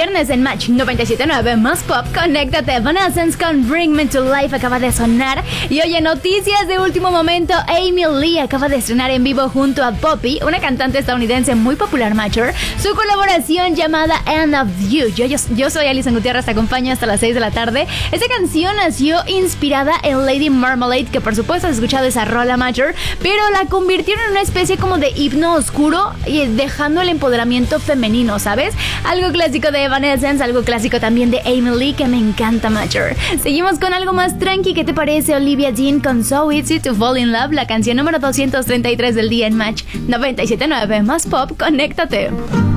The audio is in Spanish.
viernes en Match 97.9 más Pop. Conéctate. Evanescence con Bring Me to Life acaba de sonar. Y oye, noticias de último momento. Amy Lee acaba de estrenar en vivo junto a Poppy, una cantante estadounidense muy popular, Matcher, su colaboración llamada End of You. Yo soy Alison Gutiérrez, te acompaño hasta las 6 de la tarde. Esta canción nació inspirada en Lady Marmalade, que por supuesto has escuchado esa rola, Matcher, pero la convirtieron en una especie como de himno oscuro y dejando el empoderamiento femenino, ¿sabes? Algo clásico de Evanescence, algo clásico también de Amy Lee que me encanta, Matcher. Seguimos con algo más tranqui. ¿Qué te parece Olivia Dean con So Easy to Fall in Love, la canción número 233 del día en Match 97.9 más Pop? Conéctate.